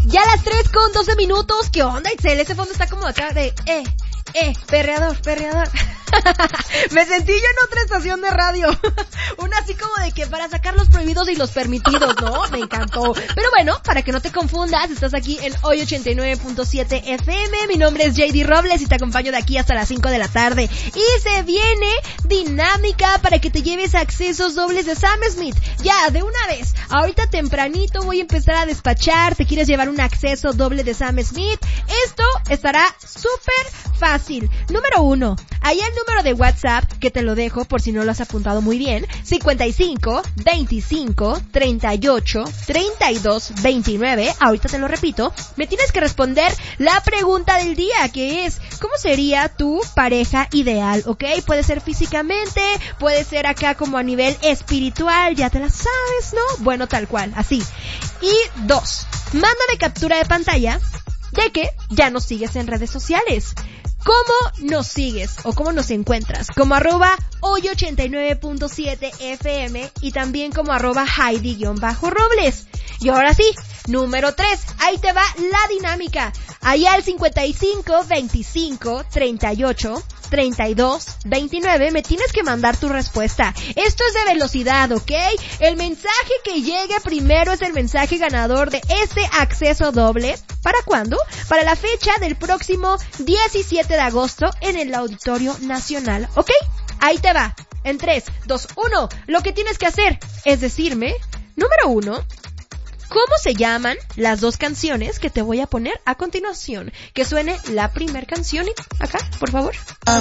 Ya las 3:12. ¿Qué onda, Itzel? Ese fondo está como acá de, perreador. Me sentí yo en otra estación de radio. Una así como de que para sacar los prohibidos y los permitidos, ¿no? Me encantó. Pero bueno, para que no te confundas, estás aquí en Hoy 89.7 FM. Mi nombre es JD Robles y te acompaño de aquí hasta las 5 de la tarde. Y se viene dinámica para que te lleves accesos dobles de Sam Smith. Ya, de una vez. Ahorita tempranito voy a empezar a despachar. ¿Te quieres llevar un acceso doble de Sam Smith? Esto estará súper fácil. Número 1. Ahí el número de WhatsApp, que te lo dejo por si no lo has apuntado muy bien, 55 25 38 32 29. Ahorita te lo repito. Me tienes que responder la pregunta del día, que es, ¿cómo sería tu pareja ideal? ¿Ok? Puede ser físicamente, puede ser acá como a nivel espiritual, ya te la sabes, ¿no? Bueno, tal cual, así. Y 2. Mándame captura de pantalla de que ya nos sigues en redes sociales. ¿Cómo nos sigues o cómo nos encuentras? Como @hoy89.7 FM y también como @Heidi_Robles. Y ahora sí, número 3, ahí te va la dinámica. Allá al 55 25 38 32 29 me tienes que mandar tu respuesta. Esto es de velocidad, ¿ok? El mensaje que llegue primero es el mensaje ganador de este acceso doble. ¿Para cuándo? Para la fecha del próximo 17 de agosto en el Auditorio Nacional, ¿ok? Ahí te va. En 3, 2, 1. Lo que tienes que hacer es decirme, número 1, ¿cómo se llaman las dos canciones que te voy a poner a continuación? Que suene la primer canción acá, por favor.